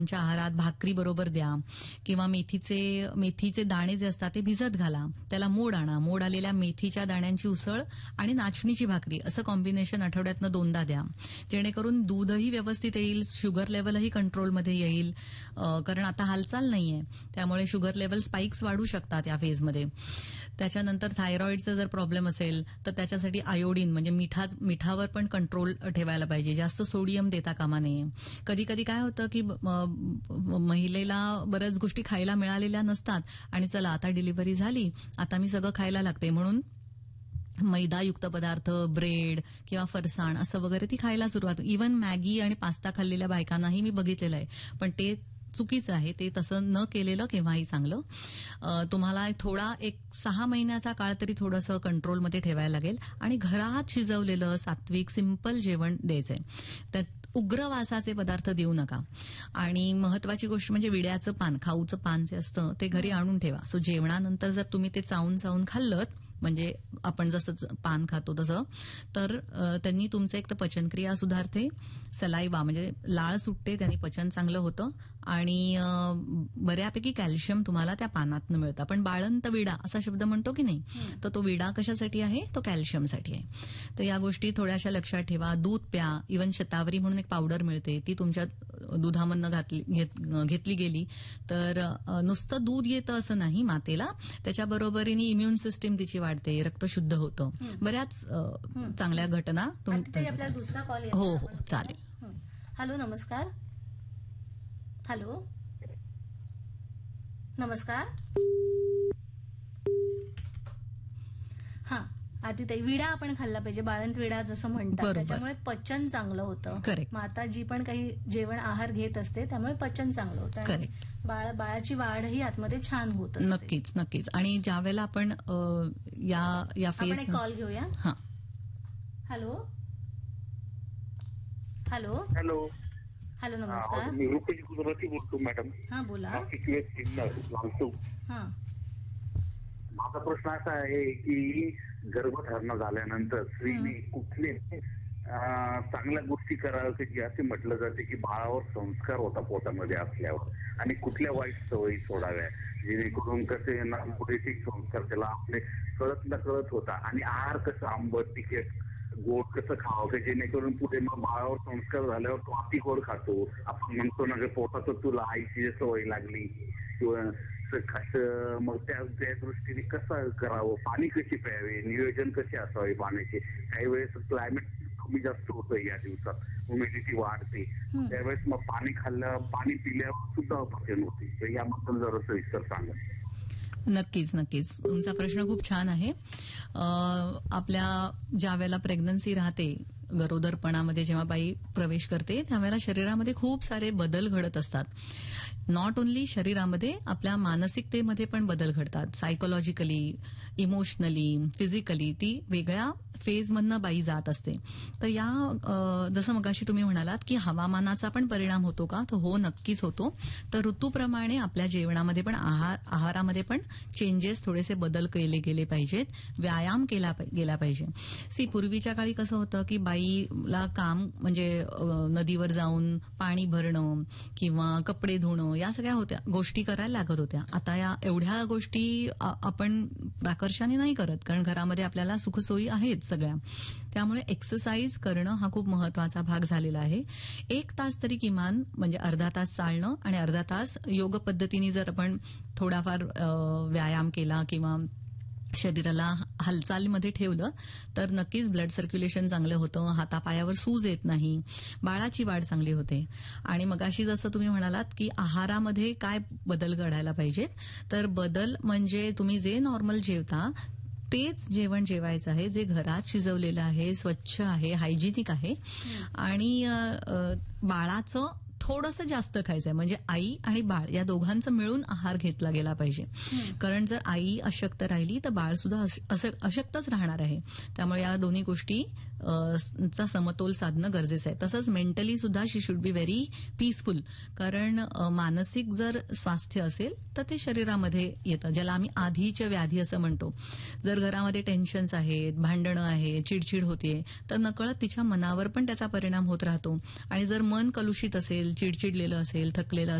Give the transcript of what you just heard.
तुमच्या आहारात भाकरी बरोबर द्या किंवा मेथीचे दाणे जे असतात ते भिजत घाला, त्याला मोड आणा, मोड आलेल्या मेथीच्या दाण्यांची उसळ आणि नाचणीची भाकरी असं कॉम्बिनेशन आठवड्यातनं 2दा द्या, जेणेकरून दूधही व्यवस्थित येईल, शुगर लेवलही कंट्रोलमध्ये येईल. कारण आता हालचाल नाहीये, त्यामुळे शुगर लेवल स्पाइक्स वाढू शकतात या फेजमध्ये. त्याच्यानंतर थायरॉइडचा जर प्रॉब्लेम असेल तर त्याच्यासाठी आयोडीन म्हणजे मिठावर पण कंट्रोल ठेवायला पाहिजे, जास्त सोडियम देता कामा नये. कधी कधी काय होतं की महिलेला बऱ्याच गोष्टी खायला मिळालेल्या नसतात आणि चला आता डिलिव्हरी झाली, आता मी सगळं खायला लागते म्हणून मैदायुक्त पदार्थ, ब्रेड किंवा फरसाण असं वगैरे ती खायला सुरुवात. इव्हन मॅगी आणि पास्ता खाल्लेल्या बायकांनाही मी बघितलेलं आहे, पण ते चुकीचं आहे. ते तसं न केलेलं केव्हाही चांगलं. तुम्हाला थोडा एक 6 महिन्याचा काळ तरी थोडंसं कंट्रोलमध्ये ठेवायला लागेल आणि घरात शिजवलेलं सात्विक सिंपल जेवण द्यायचंय. त्यात उग्र वासाचे पदार्थ देऊ नका. आणि महत्वाची गोष्ट म्हणजे विड्याचं पान, खाऊचं पान जे असतं ते घरी आणून ठेवा. सो जेवणानंतर जर तुम्ही ते चावून खाल्लत, म्हणजे आपण जसं पान खातो तसं, तर त्यांनी तुमचं एक तर पचनक्रिया सुधारते, सलाइवा म्हणजे लाळ सुटते, त्यांनी पचन चांगलं होतं आणि बऱ्यापैकी कॅल्शियम तुम्हाला त्या पानातनं मिळतं. पण बाळंत विडा असा शब्द म्हणतो की नाही, तर तो विडा कशासाठी आहे, तो कॅल्शियमसाठी आहे. तर या गोष्टी थोड्याशा लक्षात ठेवा. दूध प्या. इव्हन शतावरी म्हणून एक पावडर मिळते, ती तुमच्या दुधामधनं घेतली गेली तर नुसतं दूध येतं असं नाही मातेला, त्याच्याबरोबरीने इम्युन सिस्टीम तिची वाढते, रक्त शुद्ध होतं, बऱ्याच चांगल्या घटना. आपल्याला दुसरा कॉल हो हो चालेल. हॅलो, नमस्कार. हॅलो, नमस्कार. हा आरतीताई, विडा आपण खाल्ला पाहिजे, बाळंत विडा जसं म्हणतात, त्याच्यामुळे पचन चांगलं होतं. माता जी पण काही जेवण आहार घेत असते त्यामुळे पचन चांगलं होतं आणि बाळाची वाढही आतमध्ये छान होत असते. नक्कीच नक्कीच. आणि ज्या वेळेला आपण या फेज एक कॉल घेऊया. हा, हॅलो हॅलो हॅलो हॅलो, नमस्कार. मी रुपेश गुजराती बोलतो मॅडम. हा बोला. हा, माझा प्रश्न असा आहे की गर्भधारणा झाल्यानंतर स्त्रीने कुठले चांगल्या गोष्टी कराव्या की असे म्हटलं जाते की बाळावर संस्कार होता पोटामध्ये असल्यावर, आणि कुठल्या वाईट सवयी सोडाव्या जेणेकरून कसे नैतिक संस्कार त्याला आपले कळत न कळत होता, आणि आहार कसं आंबट तिखट गोड कसं खावं की जेणेकरून पुढे मग बाळावर संस्कार झाल्यावर तो अति गोड खातो. आपण म्हणतो ना पोटाचं तुला आईची सवय लागली किंवा मग त्या दृष्टीने कसं करावं, पाणी कशी प्यावे, नियोजन कसे असावे पाण्याचे. काही वेळेस क्लायमेट कमी जास्त होतं या दिवसात, ह्युमिडिटी वाढते, त्यावेळेस मग पाणी पिल्यावर सुद्धा पचन होते. तर याबद्दल जरा सविस्तर सांगा. नक्कीच नक्कीच, तुमचा प्रश्न खूप छान आहे. आपल्या ज्या वेळेला प्रेग्नन्सी राहते, गरोदरपणामध्ये जेव्हा बाई प्रवेश करते त्यावेळेला शरीरामध्ये खूप सारे बदल घडत असतात. नॉट ओन्ली शरीरामध्ये, आपल्या मानसिकतेमध्ये पण बदल घडतात. सायकोलॉजिकली, इमोशनली, फिजिकली ती वेगळ्या फेजमधनं बाई जात असते. तर या जसं मगाशी तुम्ही म्हणालात की हवामानाचा पण परिणाम होतो का, तर हो नक्कीच होतो. तर ऋतूप्रमाणे आपल्या जेवणामध्ये पण आहारामध्ये पण चेंजेस, थोडेसे बदल केले गेले पाहिजेत. व्यायाम केला गेला पाहिजे. पूर्वीच्या काळी कसं होतं की बाईला काम म्हणजे नदीवर जाऊन पाणी भरणं किंवा कपडे धुणं या सगळ्या गोष्टी करायला लागत होत्या. आता या एवढ्या गोष्टी आपण प्राकर्षाने नाही करत, कारण घरामध्ये आपल्याला सुखसोयी आहेत सगळ्या. त्यामुळे एक्सरसाइज करणं हा खूप महत्वाचा भाग झालेला आहे. 1 तास तरी किमान, म्हणजे अर्धा तास चालणं आणि अर्धा तास योग पद्धतीने जर आपण थोडाफार व्यायाम केला किंवा शरीराला हालचालीमध्ये ठेवलं तर नक्कीच ब्लड सर्क्युलेशन चांगलं होतं, हातापायावर सूज येत नाही, बाळाची वाढ चांगली होते. आणि मगाशी जसं तुम्ही म्हणालात की आहारामध्ये काय बदल घडायला पाहिजेत, तर बदल म्हणजे तुम्ही जे नॉर्मल जेवता तेच जेवण जेवायचं आहे, जे घरात शिजवलेलं आहे, स्वच्छ आहे, हायजिनिक आहे. आणि बाळाचं थोडंसं जास्त खायचंय, म्हणजे आई आणि बाळ या दोघांचं मिळून आहार घेतला गेला पाहिजे. कारण जर आई अशक्त राहिली तर बाळ सुद्धा अशक्तच राहणार आहे. त्यामुळे या दोन्ही गोष्टी चा समतोल साधणं गरजेचं आहे. तसंच मेंटली सुद्धा शी शुड बी व्हेरी पीसफुल, कारण मानसिक जर स्वास्थ्य असेल तर ते शरीरामध्ये येतं, ज्याला आम्ही आधीच्या व्याधी असं म्हणतो. जर घरामध्ये टेन्शन्स आहेत, भांडणं आहे, चिडचिड होते, तर नकळत तिच्या मनावर पण त्याचा परिणाम होत राहतो. आणि जर मन कलुषित असेल, चिडचिडलेलं असेल, थकलेलं